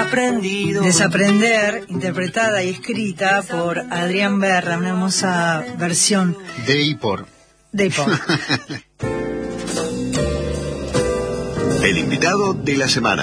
Desaprender, interpretada y escrita por Adrián Berra, una hermosa versión de y por. El invitado de la semana.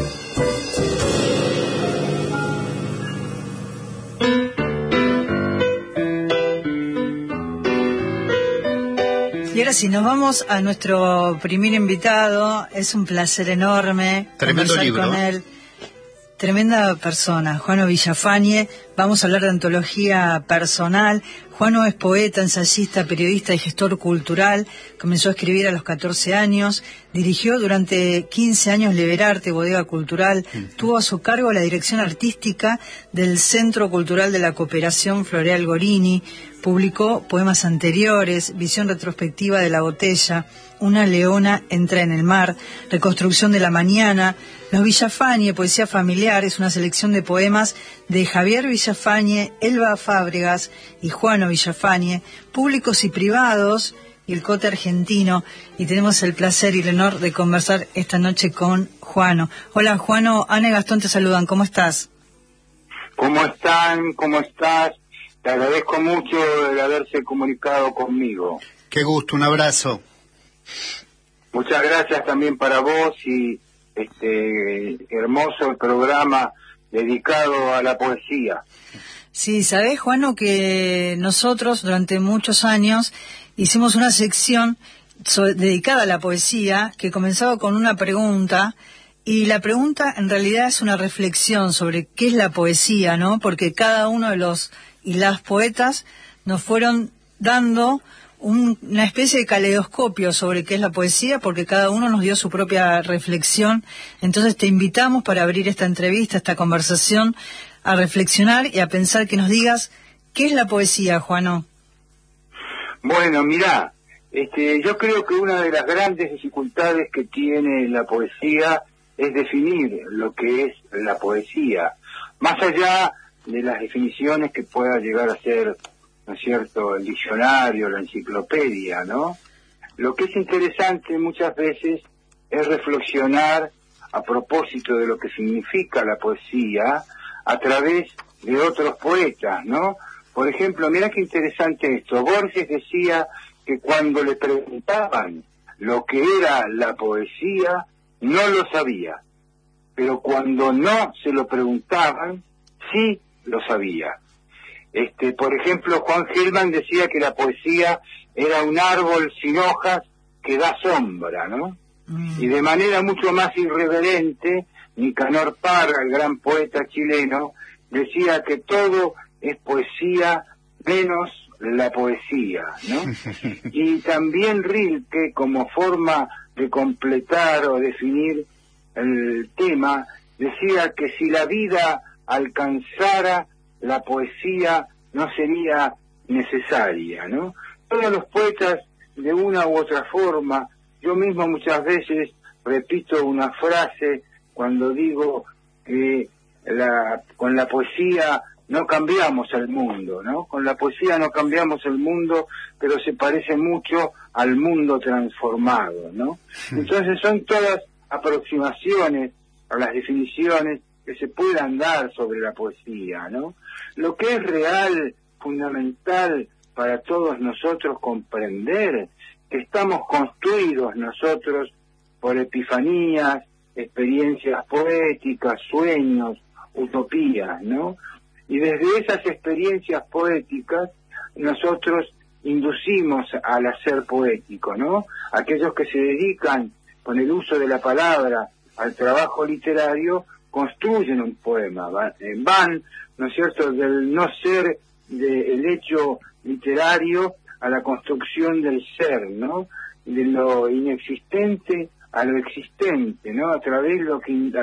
Y ahora sí, nos vamos a nuestro primer invitado. Es un placer enorme conversar con él. Tremenda persona, Juano Villafañe. Vamos a hablar de antología personal. Juano es poeta, ensayista, periodista y gestor cultural. Comenzó a escribir a los 14 años. Dirigió durante 15 años Liberarte, bodega cultural. Tuvo a su cargo la dirección artística del Centro Cultural de la Cooperación Floreal Gorini. Publicó poemas anteriores, Visión retrospectiva de la botella, Una leona entra en el mar, Reconstrucción de la mañana. Los Villafañe, poesía familiar, es una selección de poemas de Javier Villafañe, Elba Fábregas y Juano Villafañe, públicos y privados, y el Cote argentino. Y tenemos el placer y el honor de conversar esta noche con Juano. Hola Juano, Ana y Gastón te saludan, ¿cómo estás? ¿Cómo están? ¿Cómo estás? Te agradezco mucho el haberse comunicado conmigo. Qué gusto, un abrazo. Muchas gracias también para vos y este hermoso programa dedicado a la poesía. Sí, sabés, Juano, que nosotros durante muchos años hicimos una sección dedicada a la poesía que comenzaba con una pregunta, y la pregunta en realidad es una reflexión sobre qué es la poesía, ¿no? Porque cada uno de los y las poetas nos fueron dando una especie de caleidoscopio sobre qué es la poesía, porque cada uno nos dio su propia reflexión. Entonces te invitamos para abrir esta entrevista, esta conversación, a reflexionar y a pensar, que nos digas qué es la poesía, Juano. Bueno, mirá, yo creo que una de las grandes dificultades que tiene la poesía es definir lo que es la poesía, más allá de las definiciones que pueda llegar a ser, ¿no es cierto?, el diccionario, la enciclopedia, ¿no? Lo que es interesante muchas veces es reflexionar a propósito de lo que significa la poesía a través de otros poetas, ¿no? Por ejemplo, mirá qué interesante esto. Borges decía que cuando le preguntaban lo que era la poesía, no lo sabía, pero cuando no se lo preguntaban, sí lo sabía. Por ejemplo, Juan Gelman decía que la poesía era un árbol sin hojas que da sombra, ¿no? Y de manera mucho más irreverente, Nicanor Parra, el gran poeta chileno, decía que todo es poesía menos la poesía, ¿no? Y también Rilke, como forma de completar o definir el tema, decía que si la vida alcanzara la poesía no sería necesaria, ¿no? Todos los poetas, de una u otra forma, yo mismo muchas veces repito una frase cuando digo que con la poesía no cambiamos el mundo, ¿no? Con la poesía no cambiamos el mundo, pero se parece mucho al mundo transformado, ¿no? Entonces son todas aproximaciones a las definiciones que se puedan dar sobre la poesía, ¿no? Lo que es real, fundamental para todos nosotros comprender, que estamos construidos nosotros por epifanías, experiencias poéticas, sueños, utopías, ¿no? Y desde esas experiencias poéticas nosotros inducimos al hacer poético, ¿no? Aquellos que se dedican con el uso de la palabra al trabajo literario construyen un poema, van, ¿no es cierto?, del no ser, del hecho literario a la construcción del ser, ¿no?, de lo inexistente a lo existente, ¿no?, a través de lo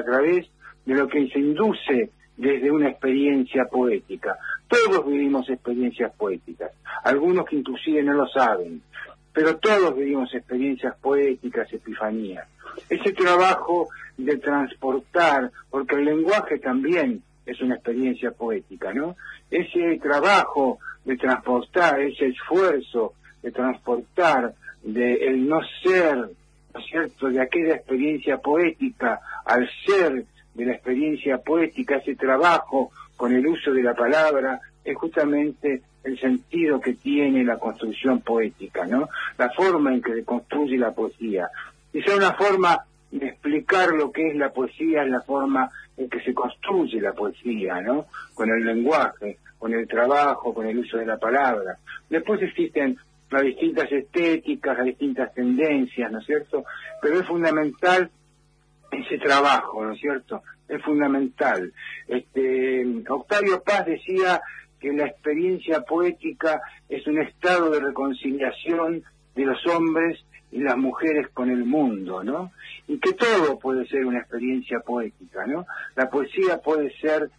que se induce desde una experiencia poética. Todos vivimos experiencias poéticas, algunos que inclusive no lo saben, pero todos vivimos experiencias poéticas, epifanías. Ese trabajo de transportar, porque el lenguaje también es una experiencia poética, ¿no? Ese trabajo de transportar, ese esfuerzo de transportar del no ser, ¿no es cierto?, de aquella experiencia poética al ser de la experiencia poética, ese trabajo con el uso de la palabra, es justamente el sentido que tiene la construcción poética, ¿no? La forma en que se construye la poesía. Quizá una forma de explicar lo que es la poesía es la forma en que se construye la poesía, ¿no? Con el lenguaje, con el trabajo, con el uso de la palabra. Después existen las distintas estéticas, las distintas tendencias, ¿no es cierto? Pero es fundamental ese trabajo, ¿no es cierto? Es fundamental. Octavio Paz decía que la experiencia poética es un estado de reconciliación de los hombres y las mujeres con el mundo, ¿no? Y que todo puede ser una experiencia poética, ¿no? La poesía puede ser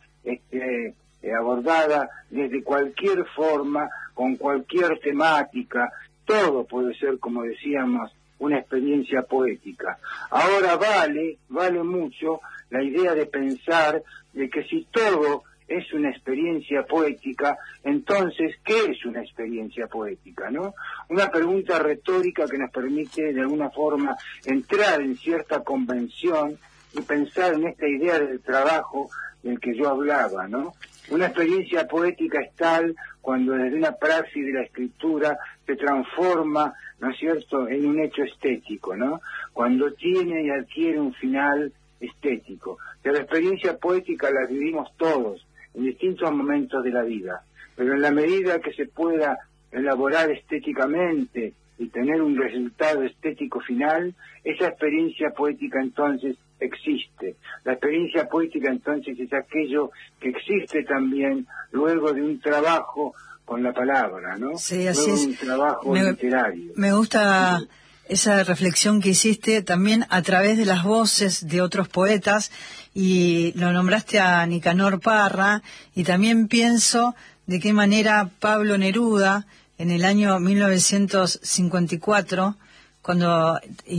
abordada desde cualquier forma, con cualquier temática, todo puede ser, como decíamos, una experiencia poética. Ahora vale mucho la idea de pensar de que si todo es una experiencia poética, entonces, ¿qué es una experiencia poética, no? Una pregunta retórica que nos permite, de alguna forma, entrar en cierta convención y pensar en esta idea del trabajo del que yo hablaba, ¿no? Una experiencia poética es tal cuando desde una praxis de la escritura se transforma, ¿no es cierto?, en un hecho estético, ¿no? Cuando tiene y adquiere un final estético. Que la experiencia poética la vivimos todos, en distintos momentos de la vida, pero en la medida que se pueda elaborar estéticamente y tener un resultado estético final, esa experiencia poética entonces existe. La experiencia poética entonces es aquello que existe también luego de un trabajo con la palabra, ¿no? Sí, así luego es. De un trabajo literario. Me gusta esa reflexión que hiciste también a través de las voces de otros poetas, y lo nombraste a Nicanor Parra, y también pienso de qué manera Pablo Neruda, en el año 1954, cuando